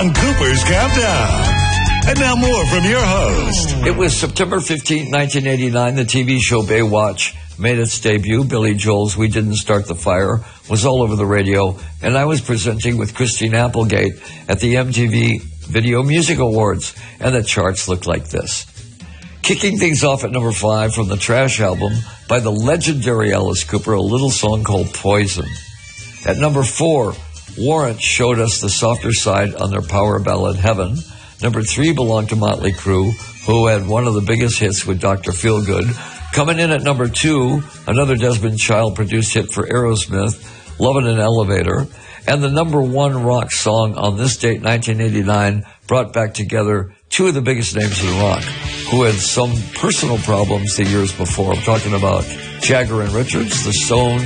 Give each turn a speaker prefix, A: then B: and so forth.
A: on Cooper's Countdown. And now more from your host.
B: It was September 15, 1989. The TV show Baywatch made its debut. Billy Joel's We Didn't Start the Fire was all over the radio, and I was presenting with Christine Applegate at the MTV Video Music Awards, and the charts looked like this. Kicking things off at number 5 from the Trash album by the legendary Alice Cooper, a little song called Poison. At number 4, Warrant showed us the softer side on their power ballad Heaven. Number 3 belonged to Motley Crue, who had one of the biggest hits with Dr. Feelgood. Coming in at number 2, another Desmond Child-produced hit for Aerosmith, Love in an Elevator. And the number 1 rock song on this date, 1989, brought back together two of the biggest names in rock, who had some personal problems the years before. I'm talking about Jagger and Richards, the Stones,